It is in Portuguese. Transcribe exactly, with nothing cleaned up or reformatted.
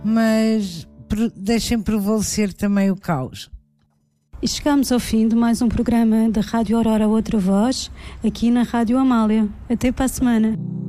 mas deixem prevalecer também o caos. E chegamos ao fim de mais um programa da Rádio Aurora Outra Voz, aqui na Rádio Amália. Até para a semana.